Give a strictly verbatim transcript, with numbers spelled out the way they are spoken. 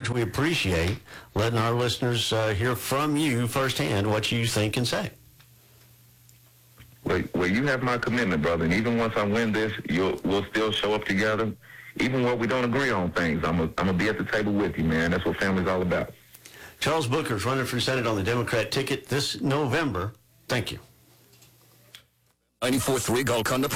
much we appreciate letting our listeners uh, hear from you firsthand what you think and say. Well, well, you have my commitment, brother. And even once I win this, you'll we'll still show up together. Even when we don't agree on things, I'm going to be at the table with you, man. That's what family's all about. Charles Booker's running for Senate on the Democrat ticket this November. Thank you. ninety-four point three Golconda.